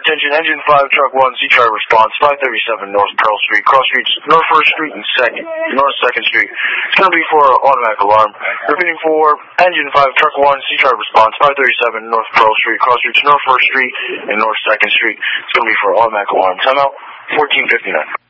attention, engine 5, truck 1, C-chart response, 537 North Pearl Street, cross streets, North 1st Street and North 2nd Street. It's going to be for automatic alarm. Repeating for engine 5, truck 1, C-chart response, 537 North Pearl Street, cross streets, North 1st Street and North 2nd Street. It's going to be for automatic alarm. Timeout, 14:59.